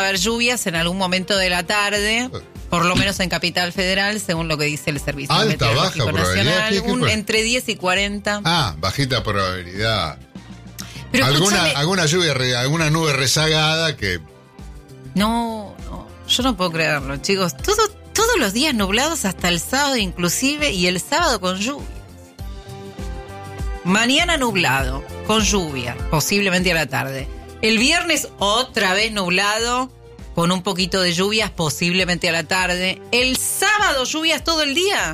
haber lluvias en algún momento de la tarde, por lo menos en Capital Federal, según lo que dice el Servicio Meteorológico Nacional, entre 10 y 40. Bajita probabilidad. Pero alguna lluvia, alguna nube rezagada que... No, yo no puedo creerlo, chicos. Todos los días nublados hasta el sábado inclusive, y el sábado con lluvia. Mañana nublado, con lluvia, posiblemente a la tarde. El viernes otra vez nublado, con un poquito de lluvias, posiblemente a la tarde. El sábado lluvias todo el día.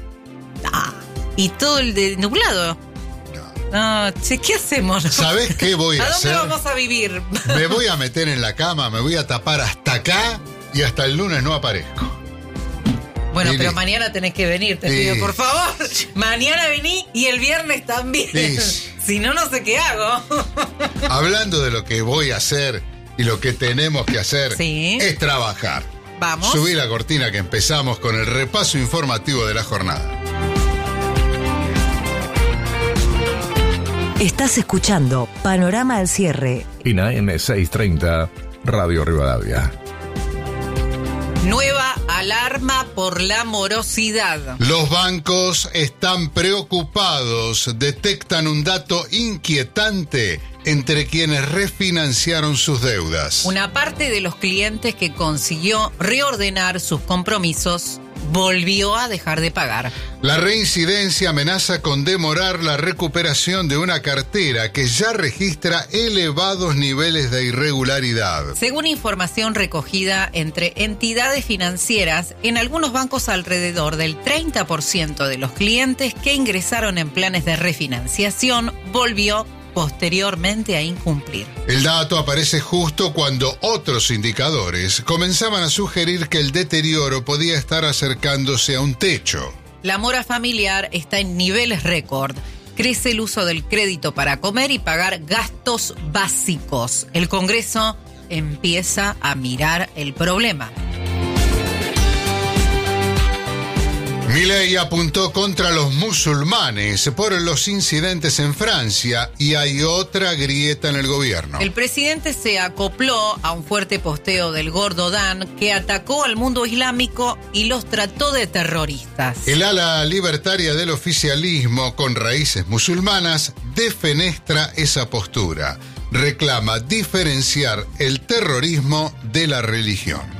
Y todo el de nublado. No, ¿qué hacemos? ¿Sabés qué voy a hacer? ¿A dónde vamos a vivir? Me voy a meter en la cama, me voy a tapar hasta acá y hasta el lunes no aparezco. Bueno, pero mañana tenés que venir, te pido, por favor. Mañana vení y el viernes también. Si no, no sé qué hago. Hablando de lo que voy a hacer y lo que tenemos que hacer, es trabajar. Vamos. Subí la cortina que empezamos con el repaso informativo de la jornada. Estás escuchando Panorama al Cierre. INA M630, Radio Rivadavia. Nueva alarma por la morosidad. Los bancos están preocupados, detectan un dato inquietante entre quienes refinanciaron sus deudas. Una parte de los clientes que consiguió reordenar sus compromisos volvió a dejar de pagar. La reincidencia amenaza con demorar la recuperación de una cartera que ya registra elevados niveles de irregularidad. Según información recogida entre entidades financieras, en algunos bancos alrededor del 30% de los clientes que ingresaron en planes de refinanciación volvió posteriormente a incumplir. El dato aparece justo cuando otros indicadores comenzaban a sugerir que el deterioro podía estar acercándose a un techo. La mora familiar está en niveles récord. Crece el uso del crédito para comer y pagar gastos básicos. El Congreso empieza a mirar el problema. Milei apuntó contra los musulmanes por los incidentes en Francia y hay otra grieta en el gobierno. El presidente se acopló a un fuerte posteo del Gordo Dan que atacó al mundo islámico y los trató de terroristas. El ala libertaria del oficialismo con raíces musulmanas defenestra esa postura. Reclama diferenciar el terrorismo de la religión.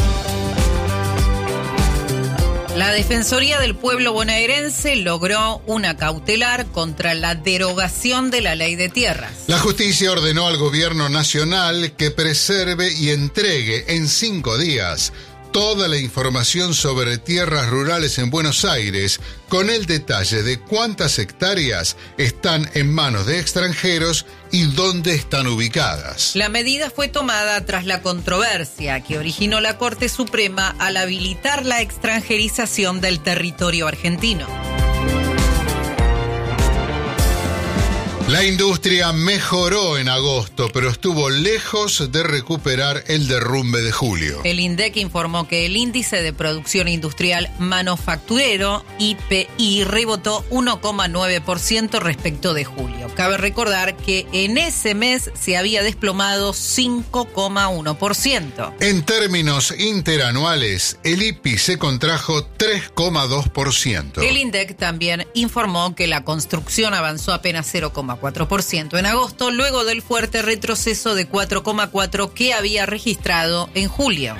La Defensoría del Pueblo bonaerense logró una cautelar contra la derogación de la ley de tierras. La justicia ordenó al gobierno nacional que preserve y entregue en 5 días toda la información sobre tierras rurales en Buenos Aires, con el detalle de cuántas hectáreas están en manos de extranjeros y dónde están ubicadas. La medida fue tomada tras la controversia que originó la Corte Suprema al habilitar la extranjerización del territorio argentino. La industria mejoró en agosto, pero estuvo lejos de recuperar el derrumbe de julio. El INDEC informó que el índice de producción industrial manufacturero, IPI, rebotó 1,9% respecto de julio. Cabe recordar que en ese mes se había desplomado 5,1%. En términos interanuales, el IPI se contrajo 3,2%. El INDEC también informó que la construcción avanzó apenas 0,4% en agosto, luego del fuerte retroceso de 4,4% que había registrado en julio.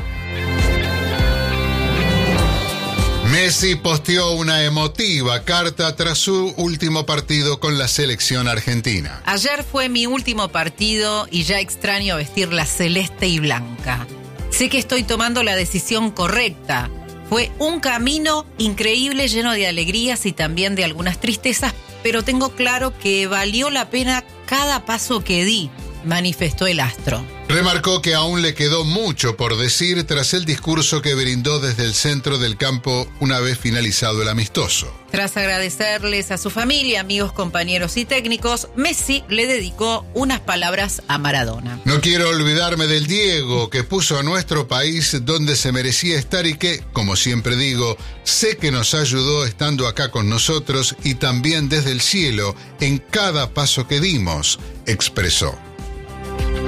Messi posteó una emotiva carta tras su último partido con la selección argentina. Ayer fue mi último partido y ya extraño vestir la celeste y blanca. Sé que estoy tomando la decisión correcta. Fue un camino increíble, lleno de alegrías y también de algunas tristezas, pero tengo claro que valió la pena cada paso que di, manifestó el astro. Remarcó que aún le quedó mucho por decir tras el discurso que brindó desde el centro del campo una vez finalizado el amistoso. Tras agradecerles a su familia, amigos, compañeros y técnicos, Messi le dedicó unas palabras a Maradona. No quiero olvidarme del Diego que puso a nuestro país donde se merecía estar y que, como siempre digo, sé que nos ayudó estando acá con nosotros y también desde el cielo en cada paso que dimos, expresó.